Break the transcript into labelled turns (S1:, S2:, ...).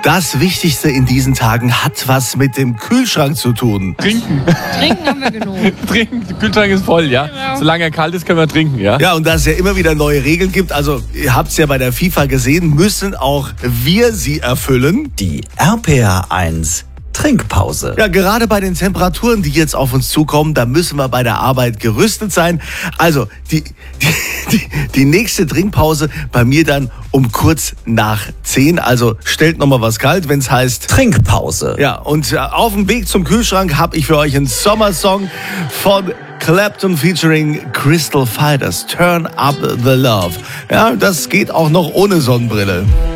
S1: Das Wichtigste in diesen Tagen hat was mit dem Kühlschrank zu tun.
S2: Trinken.
S3: Trinken haben wir genug.
S2: Trinken. Der Kühlschrank ist voll, ja.
S3: Genau.
S2: Solange er kalt ist, können wir trinken, ja.
S1: Ja, und da es ja immer wieder neue Regeln gibt, also ihr habt es ja bei der FIFA gesehen, müssen auch wir sie erfüllen.
S4: Die RPR 1 Trinkpause.
S1: Ja, gerade bei den Temperaturen, die jetzt auf uns zukommen, da müssen wir bei der Arbeit gerüstet sein. Also, die nächste Trinkpause bei mir dann um kurz nach 10. Also, stellt nochmal was kalt, wenn es heißt
S4: Trinkpause.
S1: Ja, und auf dem Weg zum Kühlschrank habe ich für euch einen Sommersong von Clapton featuring Crystal Fighters. Turn Up the Love. Ja, das geht auch noch ohne Sonnenbrille.